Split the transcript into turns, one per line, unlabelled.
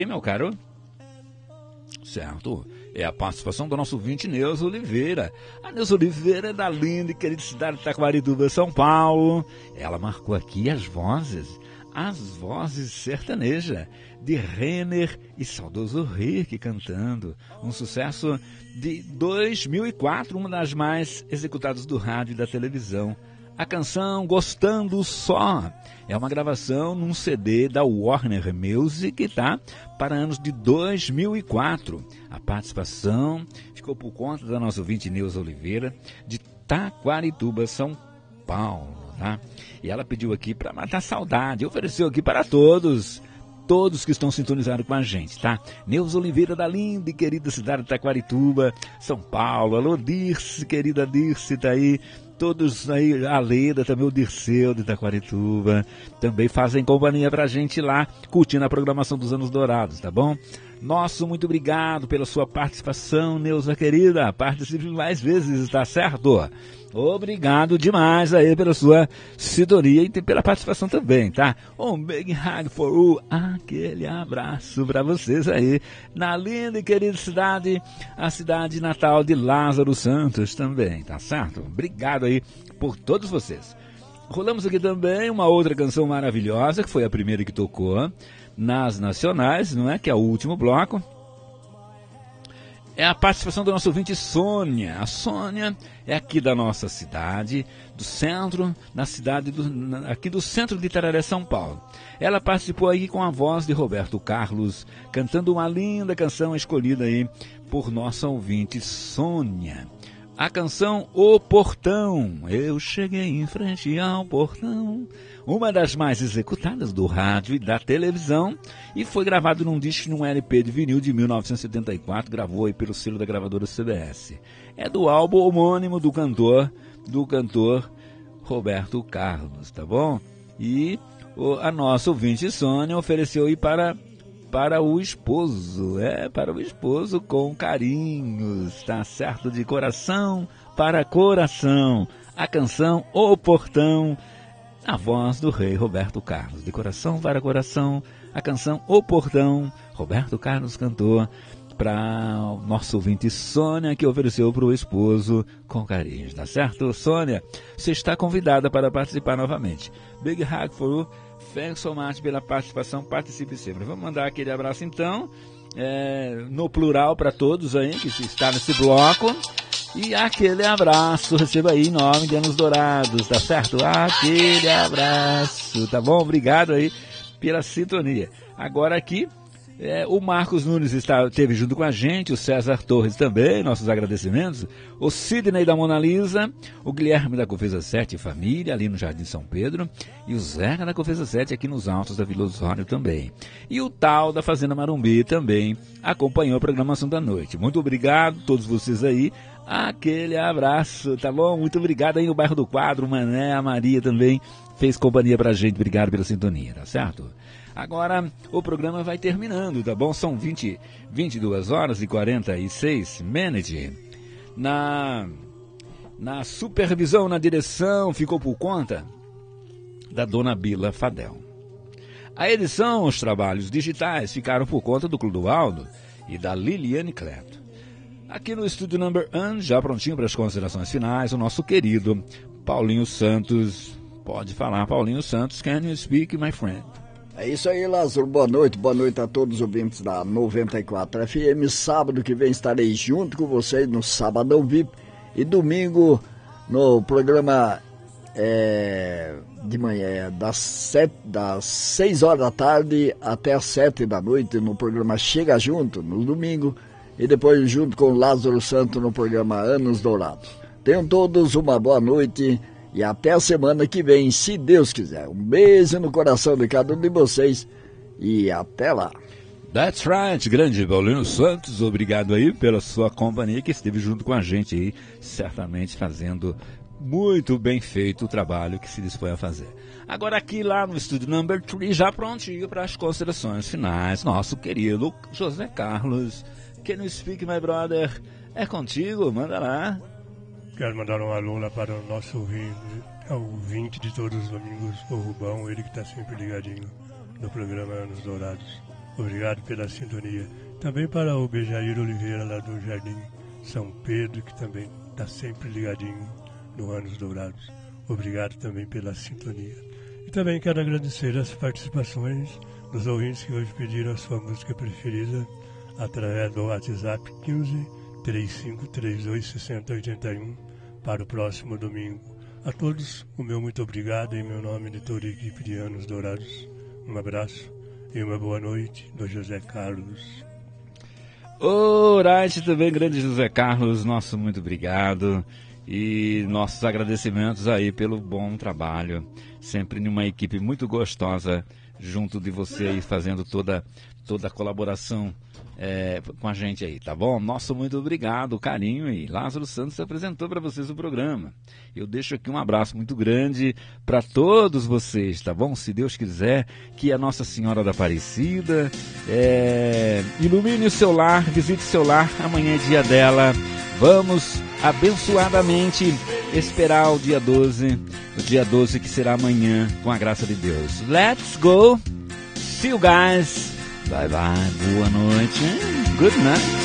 E meu caro? Certo. É a participação do nosso ouvinte Neuza Oliveira. A Neuza Oliveira é da linda e querida cidade de Taquarituba, São Paulo. Ela marcou aqui as vozes sertanejas de Renner e saudoso Rick cantando. Um sucesso de 2004, uma das mais executadas do rádio e da televisão. A canção Gostando Só é uma gravação num CD da Warner Music, tá? Para anos de 2004. A participação ficou por conta da nossa ouvinte Neuza Oliveira, de Taquarituba, São Paulo, tá? E ela pediu aqui para matar a saudade, ofereceu aqui para todos que estão sintonizados com a gente, tá? Neuza Oliveira da linda e querida cidade de Taquarituba, São Paulo. Alô, Dirce, querida Dirce, tá aí. Todos aí, a Leda, também o Dirceu de Taquarituba, também fazem companhia pra gente lá, curtindo a programação dos Anos Dourados, tá bom? Nosso muito obrigado pela sua participação, Neuza querida. Participe mais vezes, tá certo? Obrigado demais aí pela sua sintonia e pela participação também, tá? Um big hug for you, aquele abraço pra vocês aí, na linda e querida cidade, a cidade natal de Lázaro Santos também, tá certo? Obrigado aí por todos vocês. Rolamos aqui também uma outra canção maravilhosa, que foi a primeira que tocou nas nacionais, não é? Que é o último bloco. É a participação do nosso ouvinte Sônia. A Sônia é aqui da nossa cidade, do centro, aqui do centro de Itararé, São Paulo. Ela participou aí com a voz de Roberto Carlos, cantando uma linda canção escolhida aí por nossa ouvinte Sônia. A canção O Portão, eu cheguei em frente ao portão, uma das mais executadas do rádio e da televisão, e foi gravado num disco num LP de vinil de 1974, gravou aí pelo selo da gravadora CBS. É do álbum homônimo do cantor Roberto Carlos, tá bom? E a nossa ouvinte Sônia ofereceu aí para o esposo, para o esposo com carinhos, tá certo? De coração para coração, a canção O Portão, a voz do rei Roberto Carlos, de coração para coração, a canção O Portão, Roberto Carlos cantou para o nosso ouvinte Sônia, que ofereceu para o esposo com carinho, tá certo? Sônia, você está convidada para participar novamente. Big hug for you. Thanks so much pela participação, participe sempre. Vamos mandar aquele abraço então, no plural para todos aí que está nesse bloco. E aquele abraço, receba aí em nome de Anos Dourados, tá certo? Aquele abraço, tá bom? Obrigado aí pela sintonia. Agora aqui, o Marcos Nunes esteve junto com a gente, o César Torres também, nossos agradecimentos, o Sidney da Mona Lisa, o Guilherme da Cofesa 7 Família, ali no Jardim São Pedro, e o Zeca da Cofesa 7 aqui nos Altos da Vila Osório também. E o Tal da Fazenda Marumbi também acompanhou a programação da noite. Muito obrigado a todos vocês aí, aquele abraço, tá bom? Muito obrigado aí no bairro do Quadro, Mané, a Maria também fez companhia pra gente, obrigado pela sintonia, tá certo? Agora o programa vai terminando, tá bom? São 22 horas e 46 minutos. Na supervisão, na direção, ficou por conta da dona Bila Fadel. A edição, os trabalhos digitais ficaram por conta do Clodoaldo e da Liliane Cleto. Aqui no estúdio Number 1, já prontinho para as considerações finais, o nosso querido Paulinho Santos. Pode falar, Paulinho Santos, can you speak, my friend?
É isso aí, Lázaro. Boa noite a todos os ouvintes da 94 FM. Sábado que vem estarei junto com vocês no Sabadão VIP e domingo no programa de manhã, das 6 horas da tarde até as 7 da noite, no programa Chega Junto, no domingo, e depois junto com o Lázaro Santos no programa Anos Dourados. Tenham todos uma boa noite. E até a semana que vem, se Deus quiser. Um beijo no coração de cada um de vocês e até lá.
That's right, grande Paulinho Santos, obrigado aí pela sua companhia que esteve junto com a gente aí, certamente fazendo muito bem feito o trabalho que se dispõe a fazer. Agora aqui lá no estúdio Number 3, já prontinho para as considerações finais, nosso querido José Carlos. Can you speak, my brother? É contigo, manda lá.
Quero mandar um alô lá para o nosso ouvinte de todos os domingos, o Rubão, ele que está sempre ligadinho no programa Anos Dourados. Obrigado pela sintonia. Também para o Bejair Oliveira, lá do Jardim São Pedro, que também está sempre ligadinho no Anos Dourados. Obrigado também pela sintonia. E também quero agradecer as participações dos ouvintes que hoje pediram a sua música preferida através do WhatsApp 15 3532 6081 para o próximo domingo. A todos, o meu muito obrigado em meu nome de toda a equipe de Anos Dourados. Um abraço e uma boa noite do José Carlos.
Alright, também grande José Carlos, nosso muito obrigado e nossos agradecimentos aí pelo bom trabalho, sempre numa equipe muito gostosa junto de você aí, fazendo toda a colaboração com a gente aí, tá bom? Nosso muito obrigado, carinho, e Lázaro Santos apresentou para vocês o programa. Eu deixo aqui um abraço muito grande para todos vocês, tá bom? Se Deus quiser, que a Nossa Senhora da Aparecida ilumine o seu lar, visite o seu lar, amanhã é dia dela. Vamos abençoadamente esperar o dia 12 que será amanhã, com a graça de Deus. Let's go! See you guys! Bye bye, boa noite, good night.